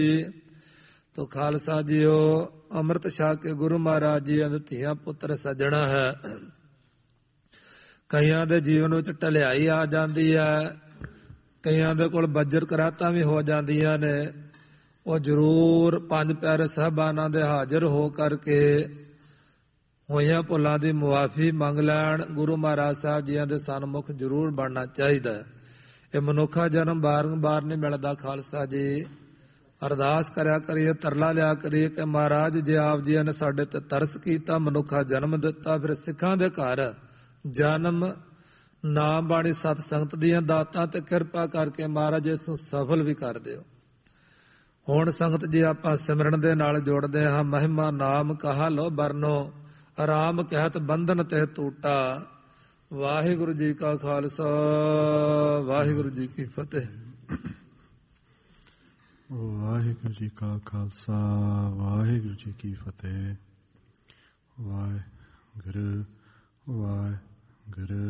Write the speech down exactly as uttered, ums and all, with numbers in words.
ਤੋ ਖਾਲਸਾ ਜੀਓ, ਅੰਮ੍ਰਿਤ ਛਕ ਕੇ ਗੁਰੂ ਮਹਾਰਾਜ ਜੀ ਦੇ ਧੀਆਂ ਪੁੱਤਰ ਸੱਜਣਾ ਹੈ। ਕਈਆਂ ਦੇ ਜੀਵਨ ਵਿੱਚ ਢਲਿਆਈ ਆ ਜਾਂਦੀ ਹੈ, ਕਈਆਂ ਦੇ ਕੋਲ ਬੱਜਰ ਕਰਾਤਾਂ ਵੀ ਹੋ ਜਾਂਦੀਆਂ ਨੇ। ਉਹ ਜ਼ਰੂਰ ਪੰਜ ਪਿਆਰੇ ਸਾਹਿਬਾਨਾਂ ਦੇ ਹਾਜ਼ਰ ਹੋ ਕਰਕੇ ਹੋਈਆਂ ਭੁੱਲਾਂ ਦੀ ਮੁਆਫੀ ਮੰਗ ਲੈਣ। ਗੁਰੂ ਮਹਾਰਾਜ ਸਾਹਿਬ ਜੀਆਂ ਦੇ ਸਨਮੁਖ ਜ਼ਰੂਰ ਬਣਨਾ ਚਾਹੀਦਾ ਹੈ। ਇਹ ਮਨੁੱਖਾ ਜਨਮ ਬਾਰੰਬਾਰ ਨਹੀਂ ਮਿਲਦਾ। ਖਾਲਸਾ ਜੀ ਅਰਦਾਸ ਕਰਿਆ ਕਰੀਏ, ਤਰਲਾ ਲਿਆ ਕਰੀਏ ਕਿ ਮਹਾਰਾਜ ਜੇ ਆਪ ਜੀਆਂ ਨੇ ਸਾਡੇ ਤੇ ਤਰਸ ਕੀਤਾ, ਮਨੁੱਖਾ ਜਨਮ ਦਿੱਤਾ, ਫਿਰ ਸਿੱਖਾਂ ਦੇ ਘਰ ਜਨਮ, ਨਾਮ ਬਾਣੀ ਸਤ ਸੰਗਤ ਦੀਆਂ ਦਾਤਾਂ ਤੇ ਕਿਰਪਾ ਕਰਕੇ ਮਹਾਰਾਜ ਇਸ ਨੂੰ ਸਫਲ ਵੀ ਕਰ ਦਿਓ। ਹੁਣ ਸੰਗਤ ਜੀ ਆਪਾਂ ਸਿਮਰਨ ਦੇ ਨਾਲ ਜੋੜਦੇ ਹਾਂ। ਮਹਿਮਾ ਨਾਮ ਕਹਾ ਲੋ ਬਰਨੋ, ਆਰਾਮ ਕਹਿਤ ਬੰਧਨ ਤੇ ਟੂਟਾ। ਵਾਹਿਗੁਰੂ ਜੀ ਕਾ ਖਾਲਸਾ, ਵਾਹਿਗੁਰੂ ਜੀ ਕੀ ਫਤਿਹ। ਵਾਹਿਗੁਰੂ ਜੀ ਕਾ ਖਾਲਸਾ, ਵਾਹਿਗੁਰੂ ਜੀ ਕੀ ਫਤਿਹ। ਵਾਹਿਗੁਰੂ ਵਾਹਿਗੁਰੂ